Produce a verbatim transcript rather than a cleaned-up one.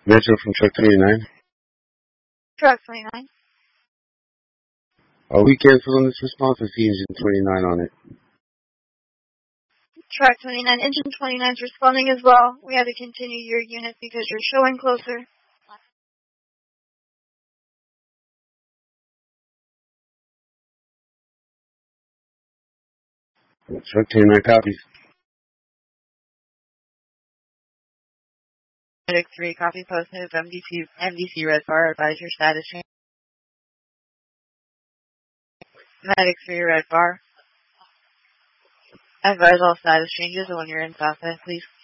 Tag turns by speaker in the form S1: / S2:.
S1: Metro from truck twenty-nine.
S2: Truck twenty-nine.
S1: Are we canceled on this response? I see engine twenty-nine on it.
S2: Truck twenty-nine. Engine twenty-nine is responding as well. We had to continue your unit because you're showing closer.
S1: Truck twenty-nine copies.
S3: Medic three, copy post move, M D C, M D C red bar, advise your status change. Medic three, red bar. Advise all status changes when you're in South End, please.